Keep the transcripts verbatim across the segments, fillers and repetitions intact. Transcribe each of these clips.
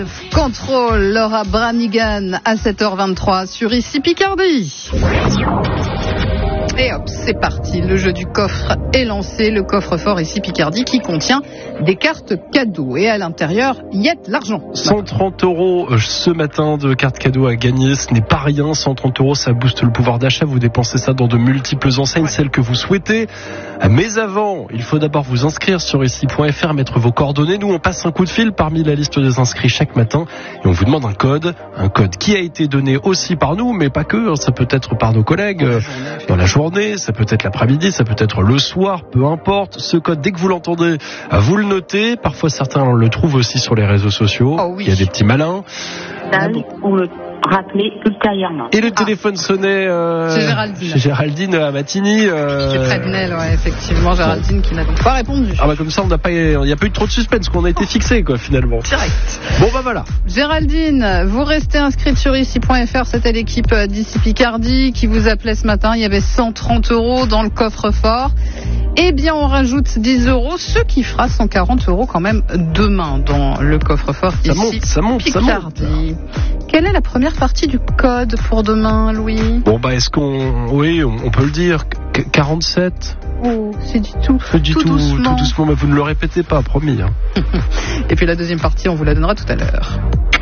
Contrôle Laura Branigan à sept heures vingt-trois sur Ici Picardie. Et hop, c'est parti, le jeu du coffre est lancé, le coffre-fort Ici Picardie qui contient des cartes cadeaux. Et à l'intérieur, il y a de l'argent. cent trente euros ce matin de cartes cadeaux à gagner, ce n'est pas rien. cent trente euros, ça booste le pouvoir d'achat. Vous dépensez ça dans de multiples enseignes, celles que vous souhaitez. Mais avant, il faut d'abord vous inscrire sur ici point f r, mettre vos coordonnées. Nous, on passe un coup de fil parmi la liste des inscrits chaque matin et on vous demande un code. Un code qui a été donné aussi par nous, mais pas que. Ça peut être par nos collègues dans la journée, ça peut être l'après-midi, ça peut être le soir, peu importe. Ce code, dès que vous l'entendez, vous le notez. Parfois, certains le trouvent aussi sur les réseaux sociaux. Oh oui. Il y a des petits malins. Ou le rappeler ultérieurement. Et le téléphone ah. sonnait euh, chez Géraldine. Chez Géraldine à Matigny. Euh... C'est près de Nel, ouais, effectivement, Géraldine bon. qui n'a donc pas répondu. Ah bah comme ça, on n'a pas, il n'y a pas eu trop de suspense, qu'on a été fixé quoi finalement. Direct. Bon bah voilà. Géraldine, vous restez inscrite sur ici point f r. C'était l'équipe d'Ici Picardie qui vous appelait ce matin. Il y avait cent trente euros dans le coffre-fort. Eh bien, on rajoute dix euros, ce qui fera cent quarante euros quand même demain dans le coffre-fort ça ici. Monte, ça monte, Picardie. ça monte. Quelle est la première partie du code pour demain, Louis? Bon, bah, est-ce qu'on... Oui, on peut le dire. quarante-sept. Oh, c'est du tout. C'est du tout, tout doucement. Tout doucement, mais vous ne le répétez pas, promis. Hein. Et puis la deuxième partie, on vous la donnera tout à l'heure.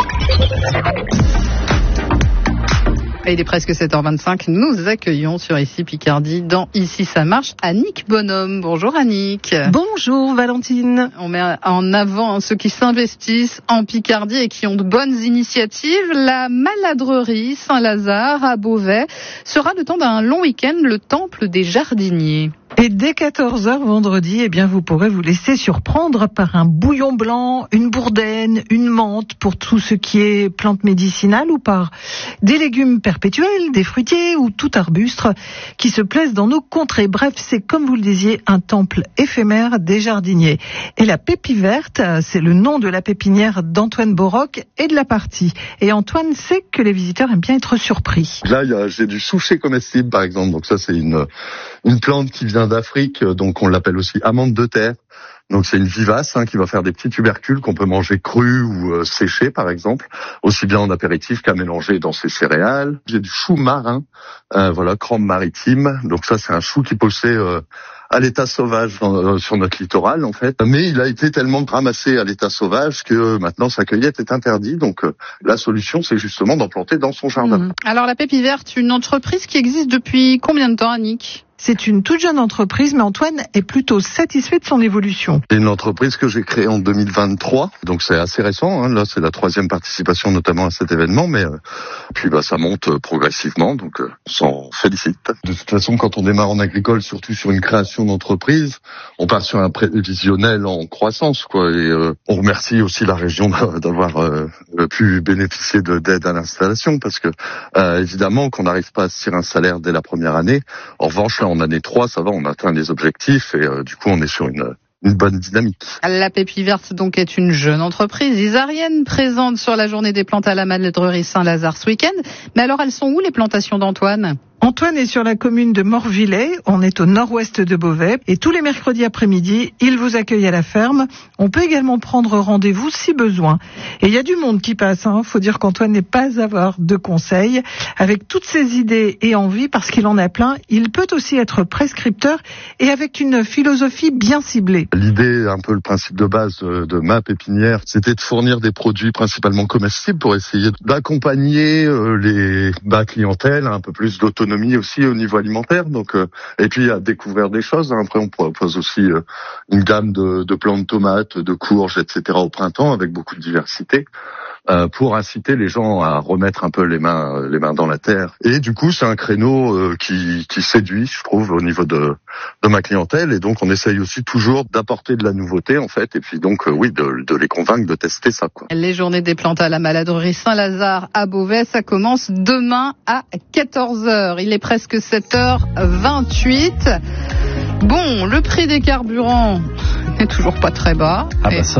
Et il est presque sept heures vingt-cinq. Nous accueillons sur Ici Picardie, dans Ici ça marche, Annick Bonhomme. Bonjour Annick. Bonjour Valentine. On met en avant ceux qui s'investissent en Picardie et qui ont de bonnes initiatives. La maladrerie Saint-Lazare à Beauvais sera le temps d'un long week-end, le temple des jardiniers. Et dès quatorze heures vendredi, eh bien, vous pourrez vous laisser surprendre par un bouillon blanc, une bourdaine, une menthe pour tout ce qui est plantes médicinales ou par des légumes perpétuels, des fruitiers ou tout arbuste qui se plaisent dans nos contrées. Bref, c'est comme vous le disiez, un temple éphémère des jardiniers. Et la Pépie Verte, c'est le nom de la pépinière d'Antoine Borroc et de la partie. Et Antoine sait que les visiteurs aiment bien être surpris. Là, il y a, j'ai du souchet comestible, par exemple. Donc ça, c'est une, une plante qui vient d'Afrique, donc on l'appelle aussi amande de terre. Donc c'est une vivace hein, qui va faire des petits tubercules qu'on peut manger crus ou euh, séchés par exemple, aussi bien en apéritif qu'à mélanger dans ses céréales. J'ai du chou marin, euh, voilà, crambe maritime. Donc ça c'est un chou qui poussait euh, à l'état sauvage dans, euh, sur notre littoral en fait. Mais il a été tellement ramassé à l'état sauvage que maintenant sa cueillette est interdite. Donc euh, la solution c'est justement d'en planter dans son jardin. Mmh. Alors la Pépie Verte, une entreprise qui existe depuis combien de temps, Annick ? C'est une toute jeune entreprise, mais Antoine est plutôt satisfait de son évolution. C'est une entreprise que j'ai créée en deux mille vingt-trois, donc c'est assez récent. Hein. Là, c'est la troisième participation notamment à cet événement, mais euh, puis bah ça monte euh, progressivement, donc euh, on s'en félicite. De toute façon, quand on démarre en agricole, surtout sur une création d'entreprise, on part sur un prévisionnel en croissance, quoi. Et euh, on remercie aussi la région d'avoir euh, pu bénéficier de, d'aide à l'installation, parce que euh, évidemment qu'on n'arrive pas à se tirer un salaire dès la première année. En revanche, là, en année trois, ça va, on atteint les objectifs et euh, du coup, on est sur une, une bonne dynamique. La Pépie Verte, donc, est une jeune entreprise isarienne présente sur la journée des plantes à la maladrerie Saint-Lazare ce week-end. Mais alors, elles sont où les plantations d'Antoine ? Antoine est sur la commune de Morvillers, on est au nord-ouest de Beauvais, et tous les mercredis après-midi, il vous accueille à la ferme. On peut également prendre rendez-vous si besoin. Et il y a du monde qui passe, hein. Faut dire qu'Antoine n'est pas à avoir de conseils. Avec toutes ses idées et envies, parce qu'il en a plein, il peut aussi être prescripteur et avec une philosophie bien ciblée. L'idée, un peu le principe de base de ma pépinière, c'était de fournir des produits principalement comestibles pour essayer d'accompagner les bas clientèles, un peu plus d'autonomie aussi au niveau alimentaire, donc euh, et puis à découvrir des choses. Hein. Après, on propose aussi euh, une gamme de, de plants de tomates, de courges, et cetera au printemps avec beaucoup de diversité euh, pour inciter les gens à remettre un peu les mains les mains dans la terre. Et du coup, c'est un créneau euh, qui, qui séduit, je trouve, au niveau de, de ma clientèle. Et donc, on essaye aussi toujours d'apporter de la nouveauté, en fait, et puis donc, euh, oui, de, de les convaincre de tester ça, quoi. Les journées des plantes à la maladrerie Saint-Lazare à Beauvais, ça commence demain à quatorze heures. Il est presque sept heures vingt-huit. Bon, le prix des carburants n'est toujours pas très bas. Ah bah ça.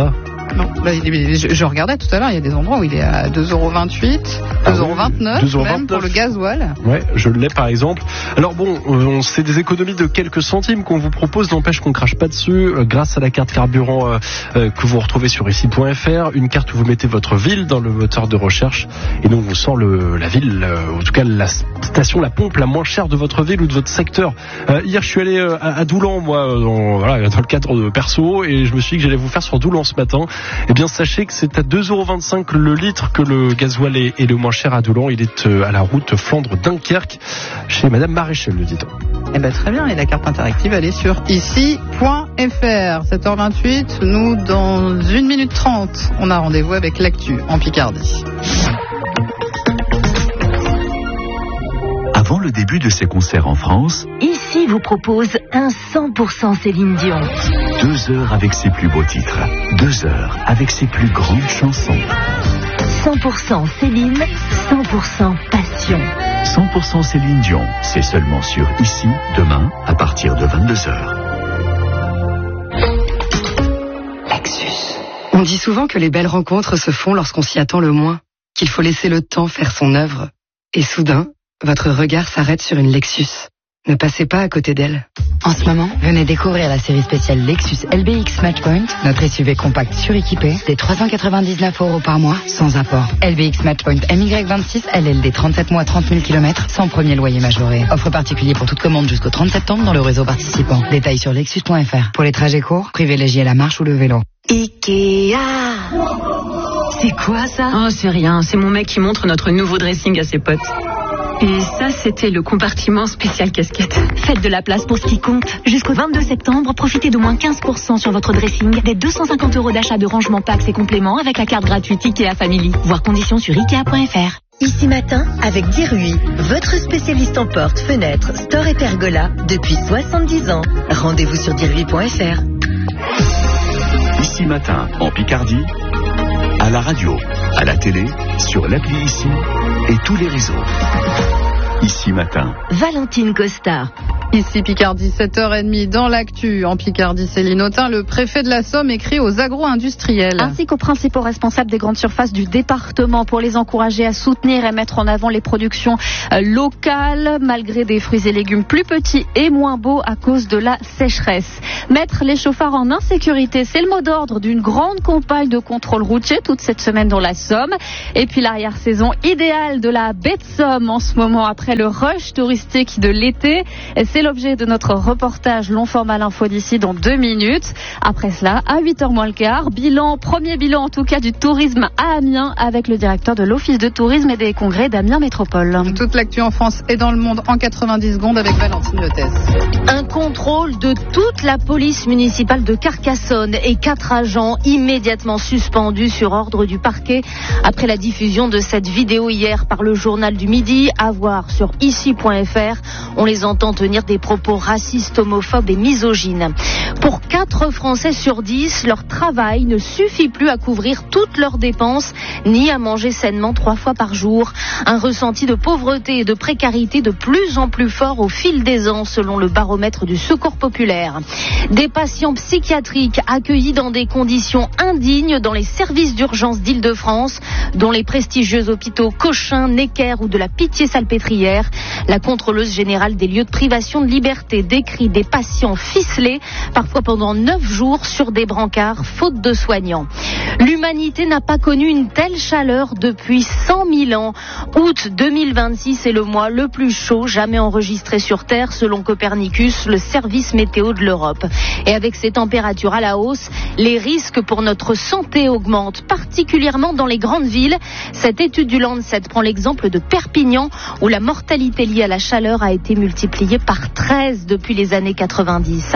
Non, là, il est, je, je regardais tout à l'heure, il y a des endroits où il est à deux euros vingt-huit, deux euros vingt-neuf, deux euros vingt-neuf même pour le gasoil. Ouais, je l'ai par exemple. Alors bon, euh, c'est des économies de quelques centimes qu'on vous propose, n'empêche qu'on crache pas dessus euh, grâce à la carte carburant euh, euh, que vous retrouvez sur ici point f r, une carte où vous mettez votre ville dans le moteur de recherche et donc vous sort le, la ville, euh, en tout cas la station, la pompe la moins chère de votre ville ou de votre secteur. Euh, hier, je suis allé euh, à, à Doulan, moi, dans, voilà, dans le cadre de perso, et je me suis dit que j'allais vous faire sur Doulan ce matin. Eh bien, sachez que c'est à deux euros vingt-cinq le litre que le gasoil est, est le moins cher à Doulan. Il est euh, à la route Flandre-Dunkerque, chez Madame Maréchal, le dit-on. Eh ben très bien, et la carte interactive, elle est sur ici point f r. sept heures vingt-huit, nous, dans une minute trente, on a rendez-vous avec l'actu en Picardie. Avant le début de ses concerts en France, Ici vous propose un cent pour cent Céline Dion. deux heures avec ses plus beaux titres, deux heures avec ses plus grandes chansons. cent pour cent Céline, cent pour cent passion. cent pour cent Céline Dion, c'est seulement sur Ici, demain, à partir de vingt-deux heures. Lexus. On dit souvent que les belles rencontres se font lorsqu'on s'y attend le moins, qu'il faut laisser le temps faire son œuvre. Et soudain, votre regard s'arrête sur une Lexus. Ne passez pas à côté d'elle. En ce moment, venez découvrir la série spéciale Lexus L B X Matchpoint, notre S U V compact suréquipé, des trois cent quatre-vingt-dix-neuf euros par mois, sans apport. L B X Matchpoint M Y vingt-six, L L D trente-sept mois, trente mille kilomètres, sans premier loyer majoré. Offre particulier pour toute commande jusqu'au trente septembre dans le réseau participant. Détails sur lexus point f r. Pour les trajets courts, privilégiez la marche ou le vélo. Ikea. C'est quoi ça? Oh, c'est rien. C'est mon mec qui montre notre nouveau dressing à ses potes. Et ça, c'était le compartiment spécial casquette. Faites de la place pour ce qui compte. Jusqu'au vingt-deux septembre, profitez d'au moins quinze pour cent sur votre dressing, des deux cent cinquante euros d'achat de rangement packs et compléments avec la carte gratuite Ikea Family. Voir conditions sur ikea point f r. Ici Matin avec Dirui, votre spécialiste en portes, fenêtres, store et pergola depuis soixante-dix ans. Rendez-vous sur dirui point f r. Ici Matin, en Picardie, à la radio, à la télé, sur l'appli Ici et tous les réseaux. Ici Matin. Valentine Costa. Ici Picardie, sept heures trente dans l'actu. En Picardie, Céline Autain, le préfet de la Somme écrit aux agro-industriels. Ainsi qu'aux principaux responsables des grandes surfaces du département pour les encourager à soutenir et mettre en avant les productions locales, malgré des fruits et légumes plus petits et moins beaux à cause de la sécheresse. Mettre les chauffards en insécurité, c'est le mot d'ordre d'une grande campagne de contrôle routier toute cette semaine dans la Somme. Et puis l'arrière-saison idéale de la baie de Somme en ce moment après le rush touristique de l'été. C'est l'objet de notre reportage long format l'info d'ici dans deux minutes. Après cela, à huit heures moins le quart, bilan, premier bilan en tout cas du tourisme à Amiens avec le directeur de l'Office de tourisme et des congrès d'Amiens Métropole. Toute l'actu en France et dans le monde en quatre-vingt-dix secondes avec Valentine Lethès. Un contrôle de toute la police municipale de Carcassonne et quatre agents immédiatement suspendus sur ordre du parquet après la diffusion de cette vidéo hier par le journal du Midi, à voir sur ici point f r. On les entend tenir des propos racistes, homophobes et misogynes. Pour quatre Français sur dix, leur travail ne suffit plus à couvrir toutes leurs dépenses, ni à manger sainement trois fois par jour. Un ressenti de pauvreté et de précarité de plus en plus fort au fil des ans, selon le baromètre du Secours populaire. Des patients psychiatriques accueillis dans des conditions indignes dans les services d'urgence d'Île-de-France, dont les prestigieux hôpitaux Cochin, Necker ou de la Pitié-Salpêtrière. La contrôleuse générale des lieux de privation de liberté décrit des patients ficelés, parfois pendant neuf jours sur des brancards, faute de soignants. L'humanité n'a pas connu une telle chaleur depuis cent mille ans. Août deux mille vingt-six est le mois le plus chaud jamais enregistré sur Terre, selon Copernicus, le service météo de l'Europe. Et avec ces températures à la hausse, les risques pour notre santé augmentent, particulièrement dans les grandes villes. Cette étude du Lancet prend l'exemple de Perpignan, où la mortalité liée à la chaleur a été multipliée par treize depuis les années quatre-vingt-dix.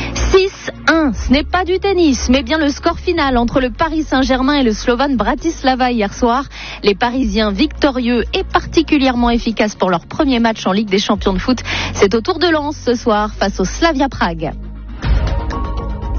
six un, ce n'est pas du tennis, mais bien le score final entre le Paris Saint-Germain et le Slovan Bratislava hier soir. Les Parisiens victorieux et particulièrement efficaces pour leur premier match en Ligue des Champions de foot. C'est au tour de Lens ce soir face au Slavia Prague.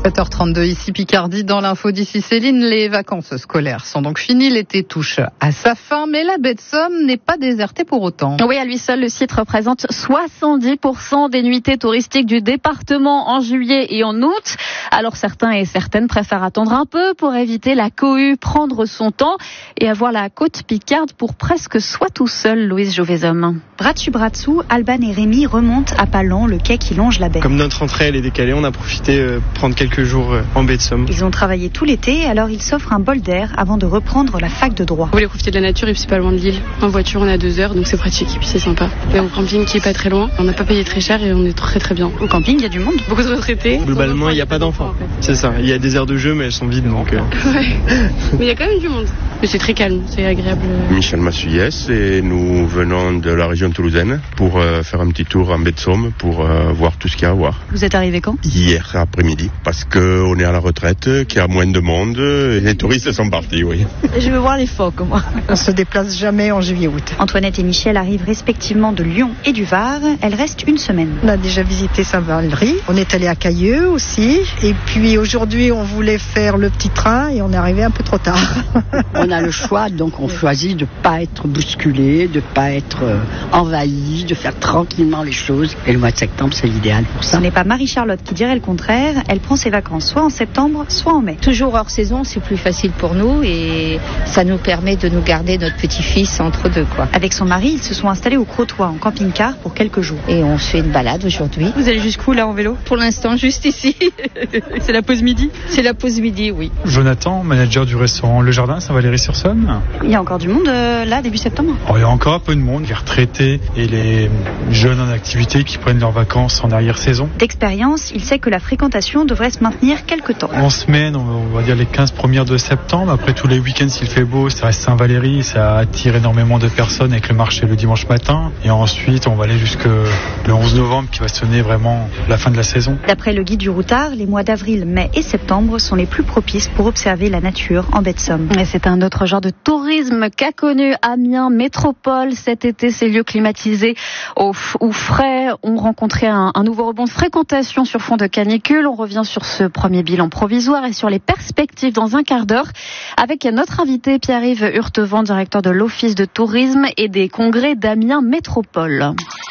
sept heures trente-deux, ici Picardie, dans l'info d'ici Céline. Les vacances scolaires sont donc finies, l'été touche à sa fin, mais la baie de Somme n'est pas désertée pour autant. Oui, à lui seul, le site représente soixante-dix pour cent des nuitées touristiques du département en juillet et en août. Alors certains et certaines préfèrent attendre un peu pour éviter la cohue, prendre son temps et avoir la côte picarde pour presque soi tout seul, Louise Jovezom. Bras dessus, bras dessous, Alban et Rémi remontent à pas lent le quai qui longe la baie. Comme notre entrée elle est décalée, on a profité de prendre quelques jours en baie de Somme. Ils ont travaillé tout l'été, alors ils s'offrent un bol d'air avant de reprendre la fac de droit. On voulait profiter de la nature et puis c'est pas loin de l'île. En voiture on a deux heures donc c'est pratique et puis c'est sympa. Et au camping qui est pas très loin, on n'a pas payé très cher et on est très très bien. Au camping il y a du monde. Beaucoup de retraités. Globalement il n'y a pas d'enfants. En fait. C'est ça, il y a des aires de jeu mais elles sont vides donc... Euh... Ouais. Mais il y a quand même du monde. Mais c'est très calme, c'est agréable. Michel Massuyès et nous venons de la région toulousaine pour euh, faire un petit tour en baie de Somme pour euh, voir tout ce qu'il y a à voir. Vous êtes arrivé quand ? Hier après-midi, parce qu'on est à la retraite, qu'il y a moins de monde et les touristes sont partis, oui. Je veux voir les phoques, moi. On se déplace jamais en juillet-août. Antoinette et Michel arrivent respectivement de Lyon et du Var. Elles restent une semaine. On a déjà visité Saint-Valery, on est allé à Cailleux aussi, et puis aujourd'hui on voulait faire le petit train et on est arrivé un peu trop tard. On a le choix, donc on choisit de ne pas être bousculé, de ne pas être euh, envahi, de faire tranquillement les choses. Et le mois de septembre, c'est l'idéal pour ça. Ce n'est pas Marie-Charlotte qui dirait le contraire. Elle prend ses vacances soit en septembre, soit en mai. Toujours hors saison, c'est plus facile pour nous et ça nous permet de nous garder notre petit-fils entre deux, quoi. Avec son mari, ils se sont installés au Crotoy en camping-car pour quelques jours. Et on fait une balade aujourd'hui. Vous allez jusqu'où là en vélo ? Pour l'instant, juste ici. C'est la pause midi ? C'est la pause midi, oui. Jonathan, manager du restaurant Le Jardin, Saint-Valery-sur-Saône. Il y a encore du monde euh, là, début septembre ? Oh, il y a encore un peu de monde, les retraités et les jeunes en activité qui prennent leurs vacances en arrière-saison. D'expérience, il sait que la fréquentation devrait se maintenir quelques temps. En semaine, on va dire les quinze premières de septembre. Après tous les week-ends, s'il fait beau, ça reste Saint-Valery, ça attire énormément de personnes avec le marché le dimanche matin. Et ensuite, on va aller jusque le onze novembre qui va sonner vraiment la fin de la saison. D'après le guide du routard, les mois d'avril, mai et septembre sont les plus propices pour observer la nature en baie de Somme. Et c'est un autre genre de tourisme qu'a connu Amiens Métropole cet été. Ces lieux climatisés au, ou frais ont rencontré un, un nouveau rebond de fréquentation sur fond de canicule. On revient sur ce premier bilan provisoire et sur les perspectives dans un quart d'heure avec notre invité Pierre-Yves Hurtevent, directeur de l'Office de tourisme et des congrès d'Amiens Métropole.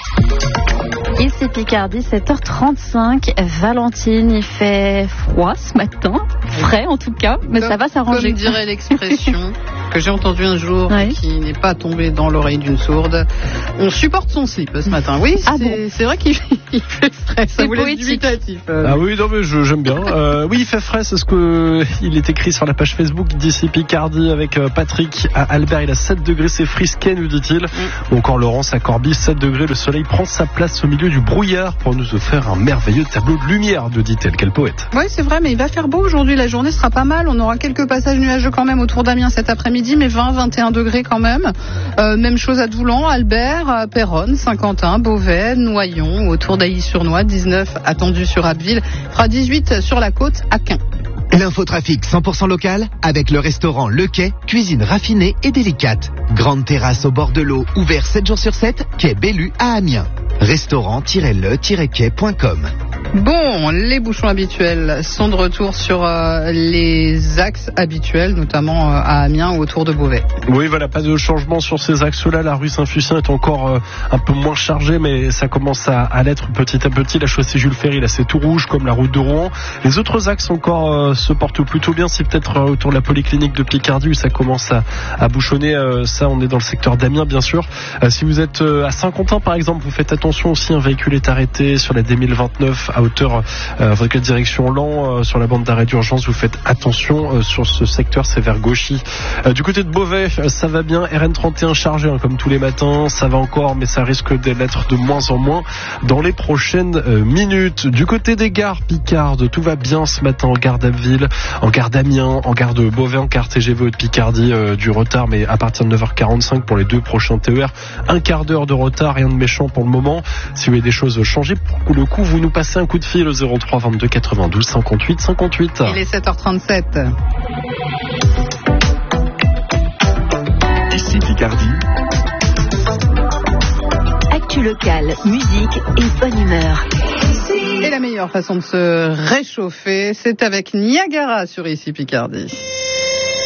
Ici Picardie, sept heures trente-cinq. Valentine, il fait froid ce matin, frais en tout cas, mais comme, ça va s'arranger. Comme dirait l'expression que j'ai entendue un jour ouais. et qui n'est pas tombée dans l'oreille d'une sourde, on supporte son slip ce matin. Oui, ah c'est, bon c'est vrai qu'il il fait frais, ça vous laisse dubitatif. Euh, ah oui, non mais je, j'aime bien. Euh, oui, il fait frais, c'est ce que il est écrit sur la page Facebook d'ici Picardie avec Patrick à Albert, il a sept degrés, c'est frisquet nous dit-il. Mm. Ou encore Laurence à Corbis, sept degrés, le soleil prend sa place au milieu du brouillard pour nous offrir un merveilleux tableau de lumière, nous dit-elle. Quel poète. Oui, c'est vrai, mais il va faire beau aujourd'hui, la journée sera pas mal, on aura quelques passages nuageux quand même autour d'Amiens cet après-midi, mais vingt à vingt et un degrés quand même. Euh, même chose à Doulan, Albert, Péronne, Saint-Quentin, Beauvais, Noyon, autour d'Ailly-sur-Noix, dix-neuf attendu sur Abbeville, fera dix-huit sur la côte à Quin. L'infotrafic cent pour cent local avec le restaurant Le Quai, cuisine raffinée et délicate. Grande terrasse au bord de l'eau, ouvert sept jours sur sept, quai Bellu à Amiens. restaurant-le-quai point com. Bon, les bouchons habituels sont de retour sur euh, les axes habituels, notamment euh, à Amiens ou autour de Beauvais. Oui, voilà, pas de changement sur ces axes-là. La rue Saint-Fucien est encore euh, un peu moins chargée, mais ça commence à, à l'être petit à petit. La chaussée Jules Ferry, là, c'est tout rouge, comme la route de Rouen. Les autres axes encore euh, se portent plutôt bien. C'est peut-être euh, autour de la polyclinique de Picardie où ça commence à, à bouchonner. Euh, ça, on est dans le secteur d'Amiens, bien sûr. Euh, si vous êtes euh, à Saint-Quentin, par exemple, vous faites attention aussi. Un véhicule est arrêté sur la D mille vingt-neuf à hauteur euh, votre direction Lan euh, sur la bande d'arrêt d'urgence. Vous faites attention euh, sur ce secteur, c'est vers Gauchy. Euh, du côté de Beauvais, euh, ça va bien. R N trente et un chargé hein, comme tous les matins, ça va encore, mais ça risque d'être de moins en moins dans les prochaines euh, minutes. Du côté des gares Picarde, tout va bien ce matin en gare d'Abbeville, en gare d'Amiens, en gare de Beauvais, en gare T G V de Picardie, euh, du retard, mais à partir de neuf heures quarante-cinq pour les deux prochains T E R. Un quart d'heure de retard, rien de méchant pour le moment. Si vous avez des choses changées, pour le coup, vous nous passez un coup de fil au zéro trois vingt-deux quatre-vingt-douze cinquante-huit cinquante-huit. Il est sept heures trente-sept. Ici Picardie. Actu locale, musique et bonne humeur. Et la meilleure façon de se réchauffer, c'est avec Niagara sur Ici Picardie.